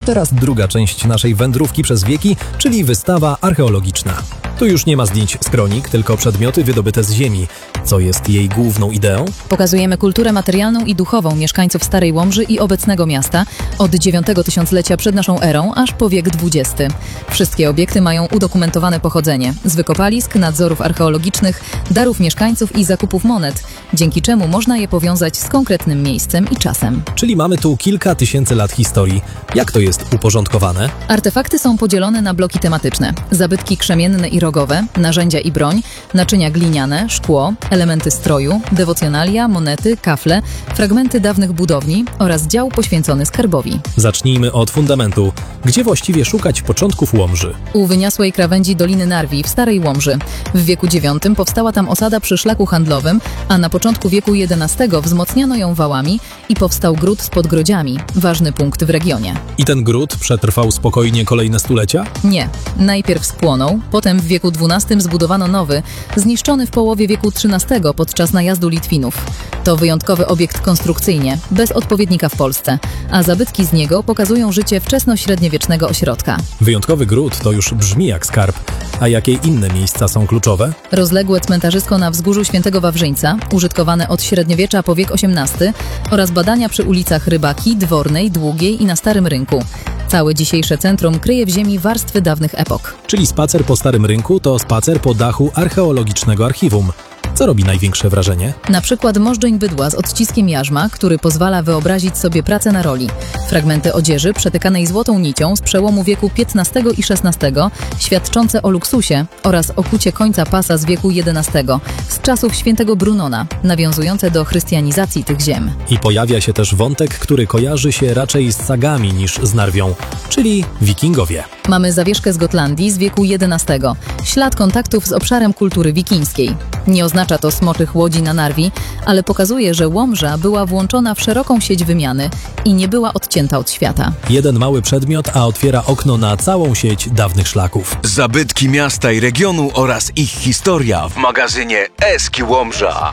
teraz druga część naszej wędrówki przez wieki, czyli wystawa archeologiczna. Tu już nie ma zdjęć z kronik, tylko przedmioty wydobyte z ziemi. Co jest jej główną ideą? Pokazujemy kulturę materialną i duchową mieszkańców Starej Łomży i obecnego miasta od IX tysiąclecia przed naszą erą aż po wiek XX. Wszystkie obiekty mają udokumentowane pochodzenie z wykopalisk, nadzorów archeologicznych, darów mieszkańców i zakupów monet, dzięki czemu można je powiązać z konkretnym miejscem i czasem. Czyli mamy tu kilka tysięcy lat historii. Jak to jest uporządkowane? Artefakty są podzielone na bloki tematyczne. Zabytki krzemienne i rogowe, narzędzia i broń, naczynia gliniane, szkło, elementy stroju, dewocjonalia, monety, kafle, fragmenty dawnych budowni oraz dział poświęcony skarbowi. Zacznijmy od fundamentu. Gdzie właściwie szukać początków Łomży? U wyniosłej krawędzi Doliny Narwi w Starej Łomży. W wieku IX powstała tam osada przy szlaku handlowym, a na początku wieku XI wzmocniono ją wałami i powstał gród z podgrodziami, ważny punkt w regionie. I ten gród przetrwał spokojnie kolejne stulecia? Nie. Najpierw spłonął, potem w wieku XII zbudowano nowy, zniszczony w połowie wieku XIII podczas najazdu Litwinów. To wyjątkowy obiekt konstrukcyjnie, bez odpowiednika w Polsce, a zabytki z niego pokazują życie wczesnośredniowiecznego ośrodka. Wyjątkowy gród to już brzmi jak skarb. A jakie inne miejsca są kluczowe? Rozległe cmentarzysko na wzgórzu Świętego Wawrzyńca, użytkowane od średniowiecza po wiek XVIII oraz badania przy ulicach Rybaki, Dwornej, Długiej i na Starym Rynku. Całe dzisiejsze centrum kryje w ziemi warstwy dawnych epok. Czyli spacer po Starym Rynku to spacer po dachu archeologicznego archiwum. Co robi największe wrażenie? Na przykład możdżeń bydła z odciskiem jarzma, który pozwala wyobrazić sobie pracę na roli. Fragmenty odzieży przetykanej złotą nicią z przełomu wieku XV i XVI, świadczące o luksusie oraz o kucie końca pasa z wieku XI, z czasów świętego Brunona, nawiązujące do chrystianizacji tych ziem. I pojawia się też wątek, który kojarzy się raczej z sagami niż z Narwią, czyli wikingowie. Mamy zawieszkę z Gotlandii z wieku XI, ślad kontaktów z obszarem kultury wikińskiej. Nie oznacza to smoczych łodzi na Narwi, ale pokazuje, że Łomża była włączona w szeroką sieć wymiany i nie była odcięta od świata. Jeden mały przedmiot, a otwiera okno na całą sieć dawnych szlaków. Zabytki miasta i regionu oraz ich historia w magazynie Eski Łomża.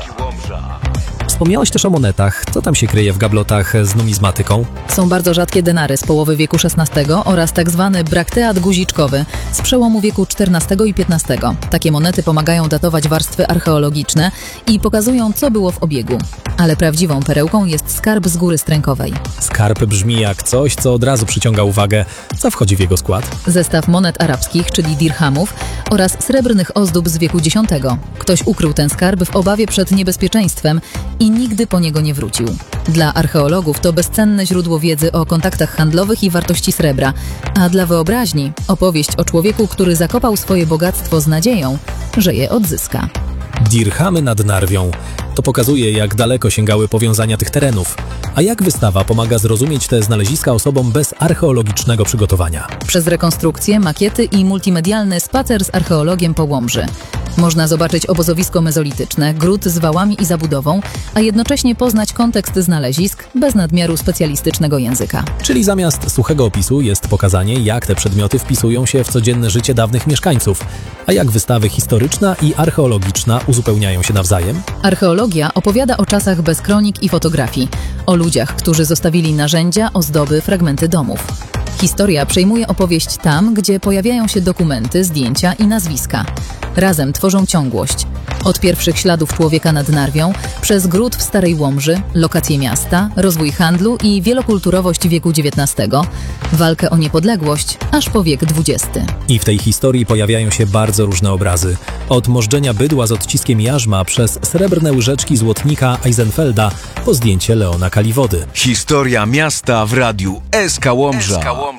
Wspomniałeś też o monetach. Co tam się kryje w gablotach z numizmatyką? Są bardzo rzadkie denary z połowy wieku XVI oraz tak zwany brakteat guziczkowy z przełomu wieku XIV i XV. Takie monety pomagają datować warstwy archeologiczne i pokazują, co było w obiegu. Ale prawdziwą perełką jest skarb z Góry Strękowej. Skarb brzmi jak coś, co od razu przyciąga uwagę. Co wchodzi w jego skład? Zestaw monet arabskich, czyli dirhamów, oraz srebrnych ozdób z wieku X. Ktoś ukrył ten skarb w obawie przed niebezpieczeństwem i nigdy po niego nie wrócił. Dla archeologów to bezcenne źródło wiedzy o kontaktach handlowych i wartości srebra, a dla wyobraźni opowieść o człowieku, który zakopał swoje bogactwo z nadzieją, że je odzyska. Dirhamy nad Narwią. To pokazuje, jak daleko sięgały powiązania tych terenów. A jak wystawa pomaga zrozumieć te znaleziska osobom bez archeologicznego przygotowania? Przez rekonstrukcję, makiety i multimedialny spacer z archeologiem po Łomży. Można zobaczyć obozowisko mezolityczne, gród z wałami i zabudową, a jednocześnie poznać kontekst znalezisk bez nadmiaru specjalistycznego języka. Czyli zamiast suchego opisu jest pokazanie, jak te przedmioty wpisują się w codzienne życie dawnych mieszkańców, a jak wystawy historyczna i archeologiczna uzupełniają się nawzajem. Archeologia opowiada o czasach bez kronik i fotografii, o ludziach, którzy zostawili narzędzia, ozdoby, fragmenty domów. Historia przejmuje opowieść tam, gdzie pojawiają się dokumenty, zdjęcia i nazwiska. Razem tworzą ciągłość. Od pierwszych śladów człowieka nad Narwią, przez gród w Starej Łomży, lokacje miasta, rozwój handlu i wielokulturowość wieku XIX, walkę o niepodległość, aż po wiek XX. I w tej historii pojawiają się bardzo różne obrazy. Od możdżenia bydła z odciskiem jarzma przez srebrne łyżeczki złotnika Eisenfelda po zdjęcie Leona Kaliwody. Historia miasta w radiu SK Łomża.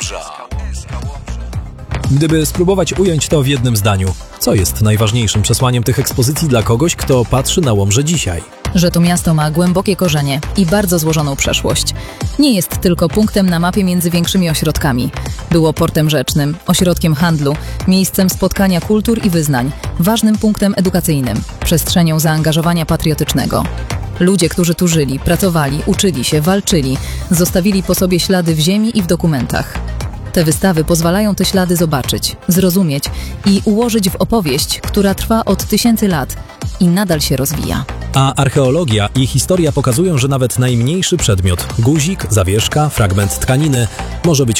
Gdyby spróbować ująć to w jednym zdaniu, co jest najważniejszym przesłaniem tych ekspozycji dla kogoś, kto patrzy na Łomżę dzisiaj? Że to miasto ma głębokie korzenie i bardzo złożoną przeszłość. Nie jest tylko punktem na mapie między większymi ośrodkami. Było portem rzecznym, ośrodkiem handlu, miejscem spotkania kultur i wyznań, ważnym punktem edukacyjnym, przestrzenią zaangażowania patriotycznego. Ludzie, którzy tu żyli, pracowali, uczyli się, walczyli, zostawili po sobie ślady w ziemi i w dokumentach. Te wystawy pozwalają te ślady zobaczyć, zrozumieć i ułożyć w opowieść, która trwa od tysięcy lat i nadal się rozwija. A archeologia i historia pokazują, że nawet najmniejszy przedmiot, guzik, zawieszka, fragment tkaniny może być